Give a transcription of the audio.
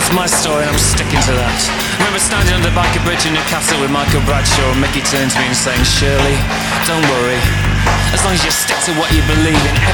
my story and I'm sticking to that. I remember standing on the Banker Bridge in Newcastle with Michael Bradshaw, and Mickey turned to me and saying, Shirley, don't worry, as long as you stick to what you believe in,